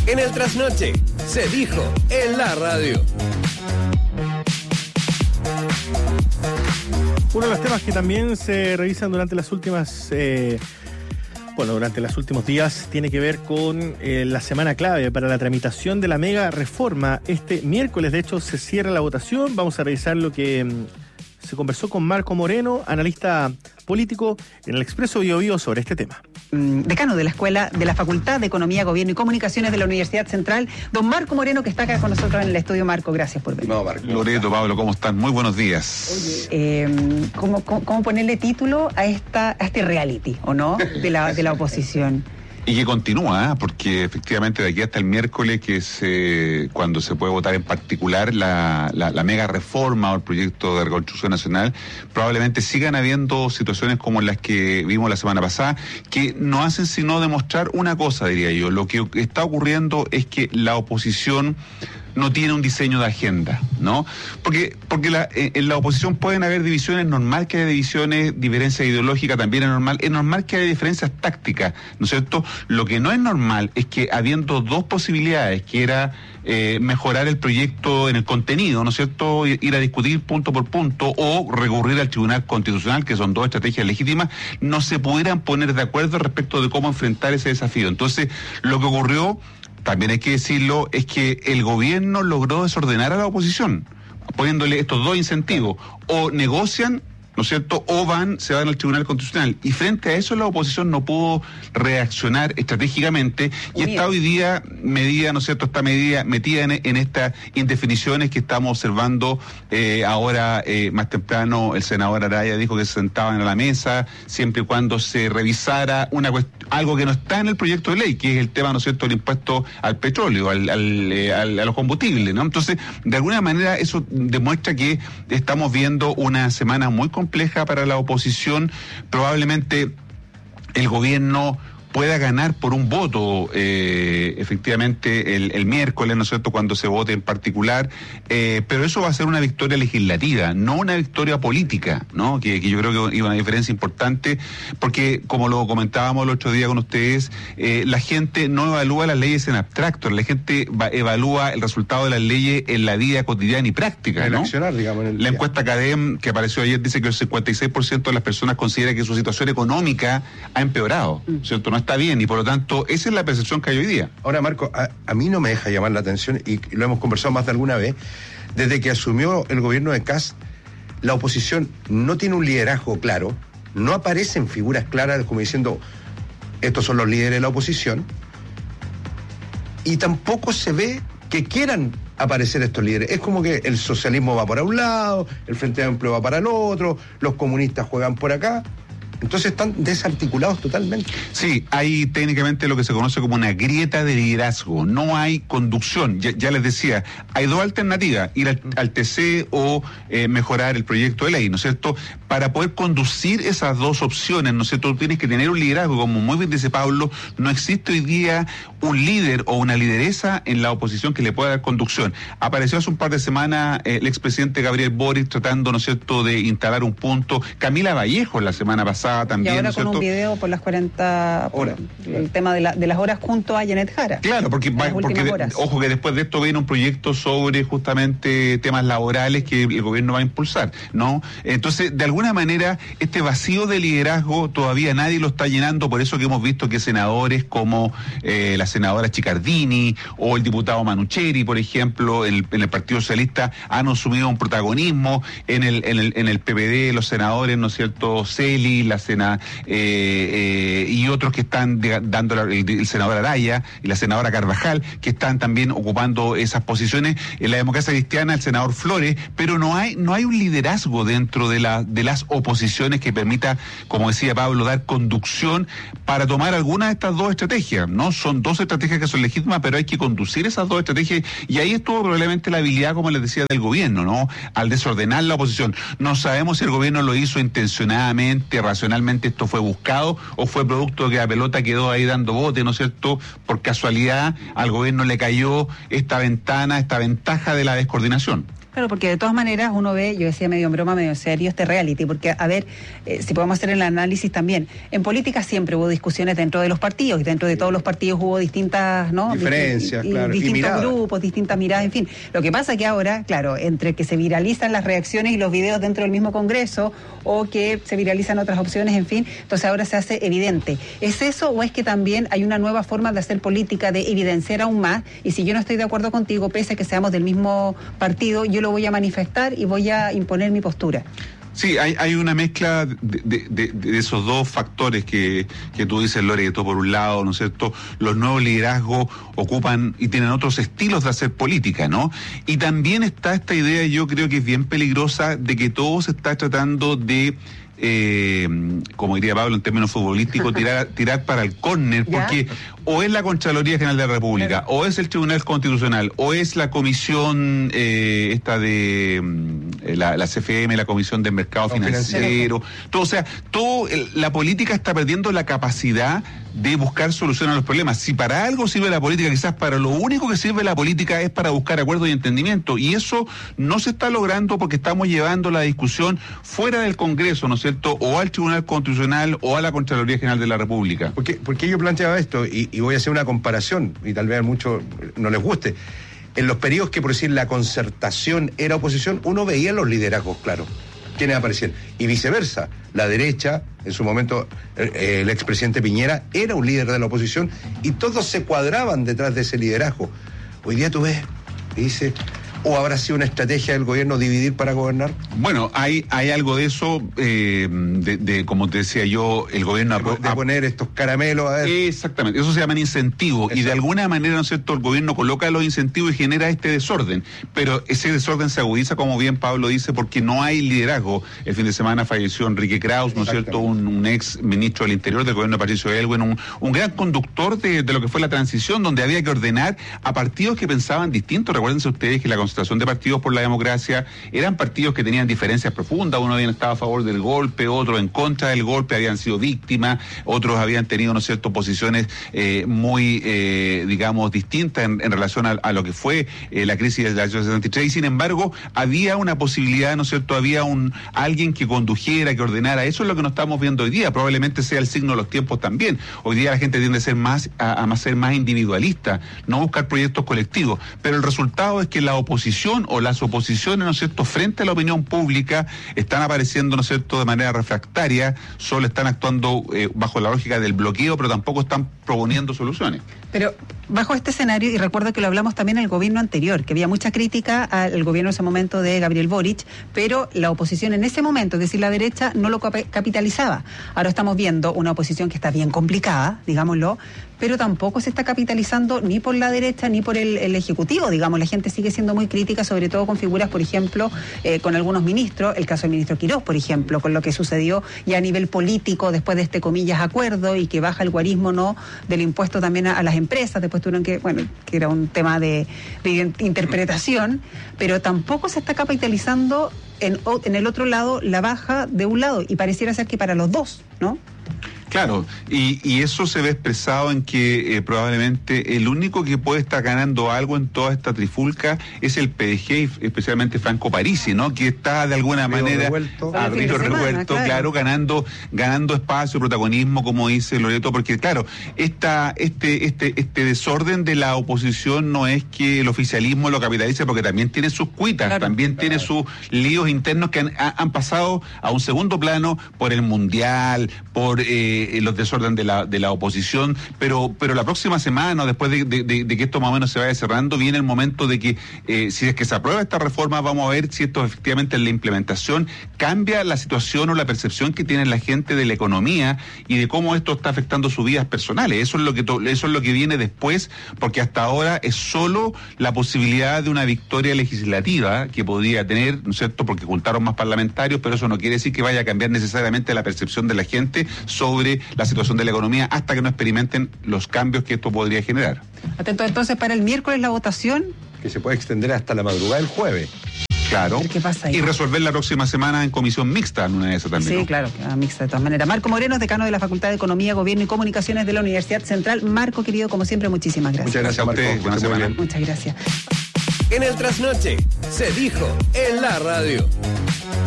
En el trasnoche, se dijo en la radio. Uno de los temas que también se revisan durante las últimas, durante los últimos días tiene que ver con la semana clave para la tramitación de la mega reforma. Este miércoles, de hecho, se cierra la votación. Vamos a revisar lo que se conversó con Marco Moreno, analista político en el Expreso Bio Bio sobre este tema. Decano de la Escuela de la Facultad de Economía, Gobierno y Comunicaciones de la Universidad Central, don Marco Moreno, que está acá con nosotros en el estudio. Marco, gracias por venir. No, Marco. Loreto, Pablo, ¿cómo están? Muy buenos días. Oye, ¿cómo ponerle título a este reality, o no, de la oposición? Y que continúa, porque efectivamente de aquí hasta el miércoles, que es cuando se puede votar en particular la mega reforma o el proyecto de reconstrucción nacional, probablemente sigan habiendo situaciones como las que vimos la semana pasada, que no hacen sino demostrar una cosa, diría yo. Lo que está ocurriendo es que la oposición no tiene un diseño de agenda, ¿no? Porque en la oposición pueden haber divisiones, es normal que haya divisiones, diferencia ideológica también es normal que haya diferencias tácticas, ¿no es cierto? Lo que no es normal es que habiendo dos posibilidades, que era mejorar el proyecto en el contenido, ¿no es cierto?, ir a discutir punto por punto o recurrir al Tribunal Constitucional, que son dos estrategias legítimas, no se pudieran poner de acuerdo respecto de cómo enfrentar ese desafío. Entonces, lo que ocurrió, también hay que decirlo, es que el gobierno logró desordenar a la oposición, poniéndole estos dos incentivos: o negocian, ¿no es cierto?, o se van al Tribunal Constitucional. Y frente a eso la oposición no pudo reaccionar estratégicamente y está hoy día medida, ¿no es cierto?, metida en estas indefiniciones que estamos observando. Ahora, más temprano, el senador Araya dijo que se sentaban a la mesa siempre y cuando se revisara algo que no está en el proyecto de ley, que es el tema, ¿no es cierto?, del impuesto al petróleo, a los combustibles, ¿no? Entonces, de alguna manera eso demuestra que estamos viendo una semana muy compleja para la oposición. Probablemente el gobierno pueda ganar por un voto, efectivamente, el miércoles, ¿no es cierto?, cuando se vote en particular, pero eso va a ser una victoria legislativa, no una victoria política, ¿no? Que yo creo que hay una diferencia importante, porque, como lo comentábamos el otro día con ustedes, la gente no evalúa las leyes en abstracto, la gente evalúa el resultado de las leyes en la vida cotidiana y práctica, ¿no? En accionar, digamos, en el La día. encuesta CADEM, que apareció ayer, dice que el 56% de las personas considera que su situación económica ha empeorado, ¿cierto? No está bien, y por lo tanto esa es la percepción que hay hoy día. Ahora, Marco, a mí no me deja llamar la atención, y lo hemos conversado más de alguna vez, desde que asumió el gobierno de Kast, la oposición no tiene un liderazgo claro, no aparecen figuras claras como diciendo, estos son los líderes de la oposición, y tampoco se ve que quieran aparecer estos líderes. Es como que el socialismo va para un lado, el Frente Amplio va para el otro, los comunistas juegan por acá. Entonces están desarticulados totalmente. Sí, hay técnicamente lo que se conoce como una grieta de liderazgo. No hay conducción. Ya les decía, hay dos alternativas: ir al TC o mejorar el proyecto de ley, ¿no es cierto? Para poder conducir esas dos opciones, ¿no es cierto?, tú tienes que tener un liderazgo. Como muy bien dice Pablo, no existe hoy día un líder o una lideresa en la oposición que le pueda dar conducción. Apareció hace un par de semanas el expresidente Gabriel Boric tratando, ¿no es cierto?, de instalar un punto. Camila Vallejo la semana pasada también, y ahora ¿no es cierto?, con un video por las 40 horas, el tema de las horas junto a Janet Jara. Claro, porque ojo que después de esto viene un proyecto sobre justamente temas laborales que el gobierno va a impulsar, ¿no? Entonces, de alguna manera, este vacío de liderazgo todavía nadie lo está llenando. Por eso que hemos visto que senadores como la senadora Chicardini o el diputado Manucheri, por ejemplo, en el Partido Socialista, han asumido un protagonismo. En el PPD, los senadores, ¿no es cierto?, Celi, la y otros que están dando el senador Araya y la senadora Carvajal, que están también ocupando esas posiciones. En la Democracia Cristiana, el senador Flores, pero no hay un liderazgo dentro de las oposiciones que permita, como decía Pablo, dar conducción para tomar alguna de estas dos estrategias, ¿no? Son dos estrategias que son legítimas, pero hay que conducir esas dos estrategias, y ahí estuvo probablemente la habilidad, como les decía, del gobierno, ¿no?, al desordenar la oposición. No sabemos si el gobierno lo hizo intencionadamente, racionalmente esto fue buscado, o fue producto de que la pelota quedó ahí dando bote, ¿no es cierto? Por casualidad al gobierno le cayó esta ventaja de la descoordinación. Claro, porque de todas maneras uno ve, yo decía medio en broma, medio en serio, este reality, porque a ver, si podemos hacer el análisis también, en política siempre hubo discusiones dentro de los partidos, y dentro de todos los partidos hubo distintas, ¿no? Diferencias, claro. Distintos grupos, distintas miradas, en fin. Lo que pasa que ahora, claro, entre que se viralizan las reacciones y los videos dentro del mismo Congreso, o que se viralizan otras opciones, en fin, entonces ahora se hace evidente. ¿Es eso o es que también hay una nueva forma de hacer política, de evidenciar aún más? Y si yo no estoy de acuerdo contigo, pese a que seamos del mismo partido, yo lo voy a manifestar y voy a imponer mi postura. Sí, hay una mezcla de esos dos factores que tú dices, Loreto. Por un lado, ¿no es cierto?, los nuevos liderazgos ocupan y tienen otros estilos de hacer política, ¿no? Y también está esta idea, yo creo que es bien peligrosa, de que todo se está tratando de, como diría Pablo en términos futbolísticos, tirar para el córner, porque o es la Contraloría General de la República, o es el Tribunal Constitucional, o es la comisión esta de la CFM, la Comisión de Mercado Financiero. Todo, o sea, la política está perdiendo la capacidad de buscar soluciones a los problemas. Si para algo sirve la política, quizás para lo único que sirve la política es para buscar acuerdos y entendimiento, y eso no se está logrando porque estamos llevando la discusión fuera del Congreso, ¿no es cierto?, o al Tribunal Constitucional o a la Contraloría General de la República. Porque yo planteaba esto, y voy a hacer una comparación, y tal vez a muchos no les guste. En los periodos que, por decir, la concertación era oposición, uno veía los liderazgos claros, quienes aparecían, y viceversa. La derecha, en su momento, el expresidente Piñera era un líder de la oposición, y todos se cuadraban detrás de ese liderazgo. Hoy día tú ves, y dice, ¿o habrá sido una estrategia del gobierno dividir para gobernar? Bueno, hay algo de eso, como te decía yo, el gobierno... De poner estos caramelos a ver. Exactamente, eso se llaman incentivos. Y de alguna manera, ¿no es cierto?, el gobierno coloca los incentivos y genera este desorden. Pero ese desorden se agudiza, como bien Pablo dice, porque no hay liderazgo. El fin de semana falleció Enrique Kraus, ¿no es cierto?, un ex ministro del Interior del gobierno de Patricio Aylwin, un gran conductor de lo que fue la transición, donde había que ordenar a partidos que pensaban distinto. Recuérdense ustedes que la concentración de partidos por la democracia eran partidos que tenían diferencias profundas. Uno había estado a favor del golpe, otro en contra del golpe, habían sido víctimas, otros habían tenido, ¿no es cierto?, posiciones muy, digamos, distintas en relación a lo que fue la crisis del año 73, y sin embargo había una posibilidad, ¿no es cierto?, había alguien que condujera, que ordenara. Eso es lo que nos estamos viendo hoy día. Probablemente sea el signo de los tiempos también. Hoy día la gente tiende a ser ser más individualista, no buscar proyectos colectivos, pero el resultado es que la oposición o las oposiciones, ¿no es cierto?, frente a la opinión pública están apareciendo, ¿no es cierto?, de manera refractaria, solo están actuando bajo la lógica del bloqueo, pero tampoco están proponiendo soluciones. Pero bajo este escenario, y recuerdo que lo hablamos también en el gobierno anterior, que había mucha crítica al gobierno en ese momento de Gabriel Boric, pero la oposición en ese momento, es decir, la derecha, no lo capitalizaba. Ahora estamos viendo una oposición que está bien complicada, digámoslo, pero tampoco se está capitalizando ni por la derecha ni por el Ejecutivo, digamos. La gente sigue siendo muy crítica, sobre todo con figuras, por ejemplo, con algunos ministros, el caso del ministro Quirós, por ejemplo, con lo que sucedió ya a nivel político después de este, comillas, acuerdo, y que baja el guarismo, ¿no?, del impuesto también a las empresas. Después tuvieron que era un tema de interpretación, pero tampoco se está capitalizando en el otro lado la baja de un lado, y pareciera ser que para los dos, ¿no? Claro, y eso se ve expresado en que probablemente el único que puede estar ganando algo en toda esta trifulca es el PDG, especialmente Franco Parisi, ¿no?, que está de alguna manera revuelto, claro, ganando espacio, protagonismo, como dice Loreto, porque claro, este desorden de la oposición no es que el oficialismo lo capitalice, porque también tiene sus cuitas, tiene sus líos internos que han pasado a un segundo plano por el Mundial, por los desorden de la oposición, pero la próxima semana, después de que esto más o menos se vaya cerrando, viene el momento de que si es que se aprueba esta reforma, vamos a ver si esto efectivamente en la implementación cambia la situación o la percepción que tiene la gente de la economía y de cómo esto está afectando sus vidas personales. Eso es lo que viene después, porque hasta ahora es solo la posibilidad de una victoria legislativa que podría tener, ¿no es cierto?, porque juntaron más parlamentarios, pero eso no quiere decir que vaya a cambiar necesariamente la percepción de la gente sobre la situación de la economía hasta que no experimenten los cambios que esto podría generar. Atento entonces para el miércoles la votación, que se puede extender hasta la madrugada del jueves. Claro. ¿Qué pasa ahí? Y resolver la próxima semana en comisión mixta, en una de esas también. Sí, ¿no? claro, mixta de todas maneras. Marco Moreno, decano de la Facultad de Economía, Gobierno y Comunicaciones de la Universidad Central. Marco, querido, como siempre, muchísimas gracias. Muchas gracias, Marco. Buena semana. Muchas gracias. en el trasnoche. Se dijo en la radio.